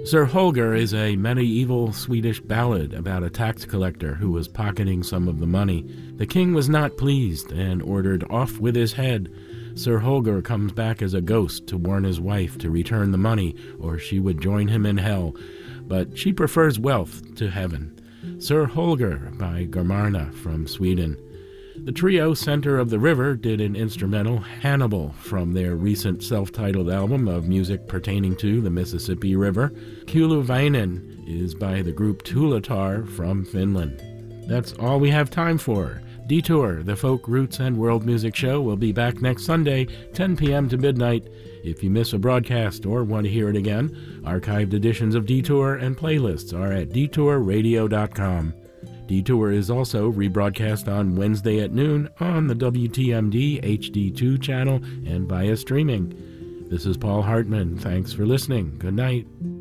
Sir Holger is a medieval Swedish ballad about a tax collector who was pocketing some of the money. The king was not pleased and ordered off with his head. Sir Holger comes back as a ghost to warn his wife to return the money or she would join him in hell, but she prefers wealth to heaven. Sir Holger by Garmarna from Sweden. The trio Center of the River did an instrumental, Hannibal, from their recent self-titled album of music pertaining to the Mississippi River. Kuuluvainen is by the group Tuulatar from Finland. That's all we have time for. Detour, the folk roots and world music show, will be back next Sunday, 10 p.m. to midnight. If you miss a broadcast or want to hear it again, archived editions of Detour and playlists are at detourradio.com. Detour is also rebroadcast on Wednesday at noon on the WTMD HD2 channel and via streaming. This is Paul Hartman. Thanks for listening. Good night.